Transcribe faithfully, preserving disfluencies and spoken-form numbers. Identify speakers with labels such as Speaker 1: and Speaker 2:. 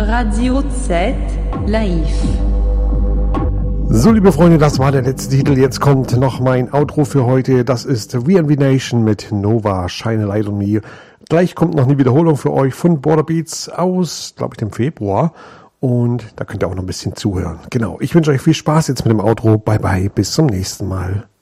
Speaker 1: Radio Z live.
Speaker 2: So, liebe Freunde, das war der letzte Titel. Jetzt kommt noch mein Outro für heute. Das ist V N V Nation mit Nova, Shine a Light on Me. Gleich kommt noch eine Wiederholung für euch von Border Beats aus, glaube ich, dem Februar. Und da könnt ihr auch noch ein bisschen zuhören. Genau, ich wünsche euch viel Spaß jetzt mit dem Outro. Bye bye, bis zum nächsten Mal.